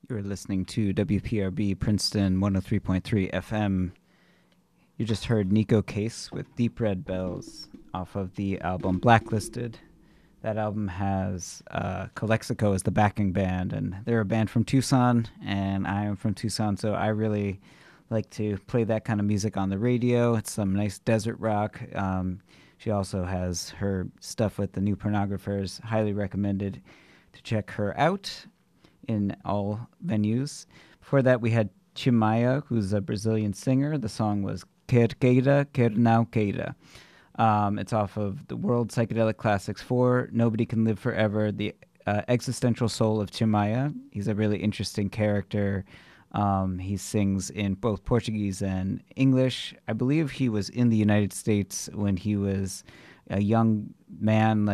You're listening to WPRB Princeton 103.3 FM. You just heard Nico Case with Deep Red Bells off of the album Blacklisted. That album has Calexico as the backing band, and they're a band from Tucson, and I am from Tucson, so I really like to play that kind of music on the radio. It's some nice desert rock. She also has her stuff with the New Pornographers. Highly recommended to check her out in all venues. Before that, we had Chimaya, who's a Brazilian singer. The song was Quer Queira, Quer Não Queira. It's off of the World Psychedelic Classics 4, Nobody Can Live Forever, the existential soul of Chimaya. He's a really interesting character. He sings in both Portuguese and English. I believe he was in the United States when he was a young man,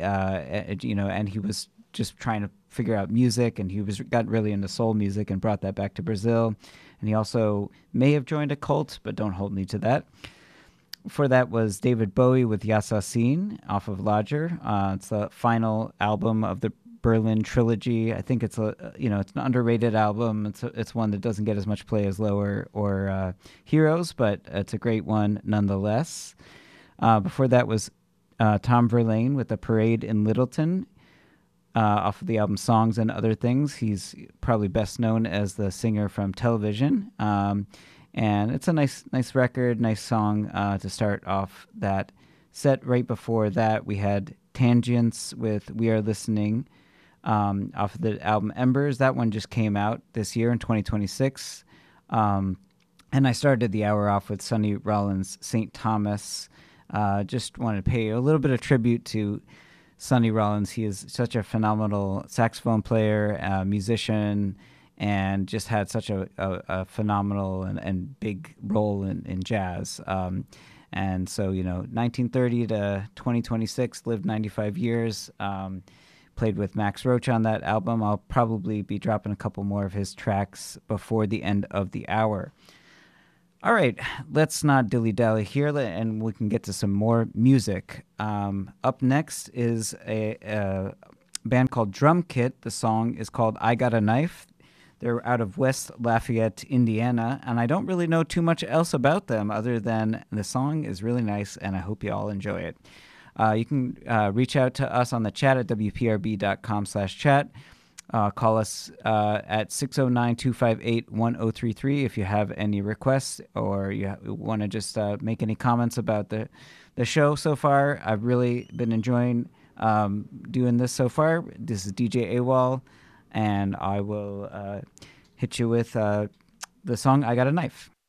and he was just trying to figure out music, and he got really into soul music and brought that back to Brazil. And he also may have joined a cult, but don't hold me to that. Before that was David Bowie with Yassassin off of Lodger. It's the final album of the Berlin trilogy. I think it's it's an underrated album. It's one that doesn't get as much play as Lower or Heroes, but it's a great one nonetheless. Before that was Tom Verlaine with The Parade in Littleton. Off of the album Songs and Other Things. He's probably best known as the singer from Television. And it's a nice record, nice song to start off that set. Right before that, we had Tangents with We Are Listening off of the album Embers. That one just came out this year in 2026. And I started the hour off with Sonny Rollins' St. Thomas. Just wanted to pay a little bit of tribute to Sonny Rollins. He is such a phenomenal saxophone player, musician, and just had such a phenomenal and big role in jazz. And so, 1930 to 2026, lived 95 years, played with Max Roach on that album. I'll probably be dropping a couple more of his tracks before the end of the hour. All right, let's not dilly-dally here, and we can get to some more music. Up next is a band called Drum Kit. The song is called I Got a Knife. They're out of West Lafayette, Indiana, and I don't really know too much else about them other than the song is really nice, and I hope you all enjoy it. You can reach out to us on the chat at wprb.com/chat. Call us at 609-258-1033 if you have any requests or you want to just make any comments about the show so far. I've really been enjoying doing this so far. This is DJ AWOL, and I will hit you with the song I Got a Knife.